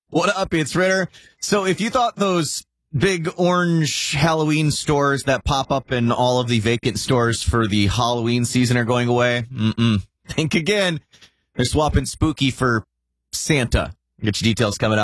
What up? It's Ritter. So if you thought those big orange Halloween stores that pop up in all of the vacant stores for the Halloween season are going away, think again. They're swapping spooky for Santa. Get your details coming up.